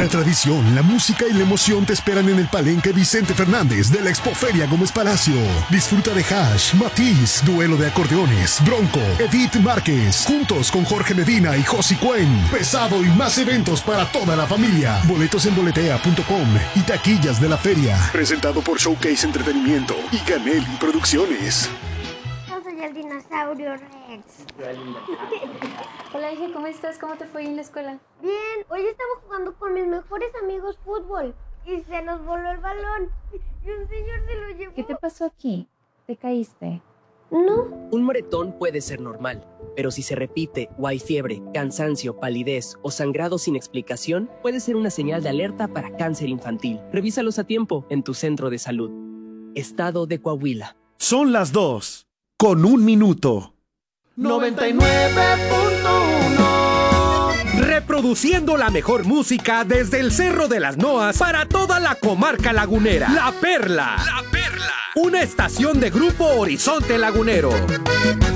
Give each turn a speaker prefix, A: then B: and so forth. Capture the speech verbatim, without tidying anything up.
A: La tradición, la música y la emoción te esperan en el Palenque Vicente Fernández de la Expoferia Gómez Palacio. Disfruta de Hash, Matiz, Duelo de Acordeones, Bronco, Edith Márquez, juntos con Jorge Medina y Josie Cuen. Pesado y más eventos para toda la familia. Boletos en boletea punto com y taquillas de la feria. Presentado por Showcase Entretenimiento y Canelli Producciones.
B: Yo soy el dinosaurio Rex.
C: Hola, hija, ¿cómo estás? ¿Cómo te fue en la escuela?
B: Bien, hoy estaba jugando con mis mejores amigos fútbol y se nos voló el balón y un señor se lo llevó.
C: ¿Qué te pasó aquí? ¿Te caíste?
B: No.
D: Un moretón puede ser normal, pero si se repite o hay fiebre, cansancio, palidez o sangrado sin explicación, puede ser una señal de alerta para cáncer infantil. Revísalos a tiempo en tu centro de salud. Estado de Coahuila.
E: Son las dos, con un minuto.
F: noventa y nueve punto uno.
E: Reproduciendo la mejor música desde el Cerro de las Noas para toda la comarca lagunera. La Perla. La Perla. Una estación de Grupo Horizonte Lagunero.